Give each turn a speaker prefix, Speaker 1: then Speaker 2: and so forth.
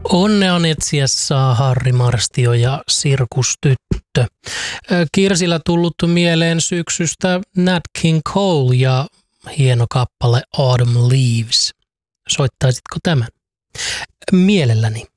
Speaker 1: Onnean etsiessä Harri Marstio ja Sirkustyttö. Kirsillä tullut mieleen syksystä Nat King Cole ja hieno kappale Autumn Leaves. Soittaisitko tämän? Mielelläni.